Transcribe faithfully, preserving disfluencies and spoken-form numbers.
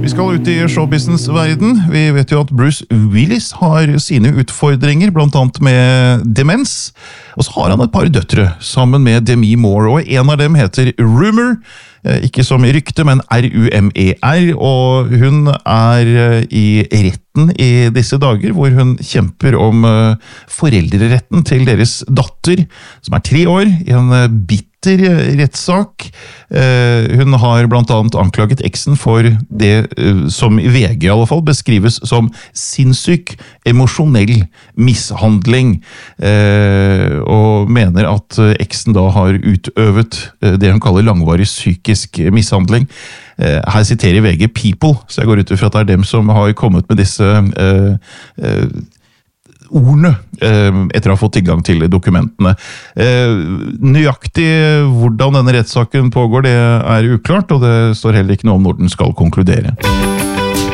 Vi skal ut i showbusiness-verden. Vi vet jo at Bruce Willis har sine utfordringer, blant annet med demens. Og så har han et par døtre, sammen med Demi Moore, og en av dem heter Rumor. Ikke som rykte, men R U M E R, og hun er i retten i disse dager, hvor hun kjemper om foreldreretten til deres datter, som er tre år, i en bitter rettssak. Hun har blant annet anklaget eksen for det som i V G i alle fall beskrives som sinnssyk, emosjonell mishandling, og mener at eksen da har utøvet det hun kaller langvarig psykisk mishandling. Her siterer V G People, så jeg går ut fra at det er dem som har kommet med disse uh, uh, ordene uh, etter å ha fått tilgang til dokumentene. Uh, nøyaktig hvordan denne rettssaken pågår, det er uklart, og det står heller ikke noe om når den skal konkludere.